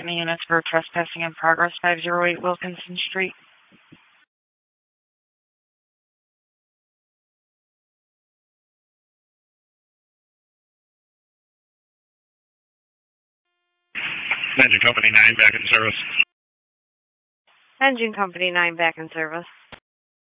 Any units for trespassing in progress, 508 Wilkinson Street. Engine Company 9 back in service. Engine Company 9 back in service.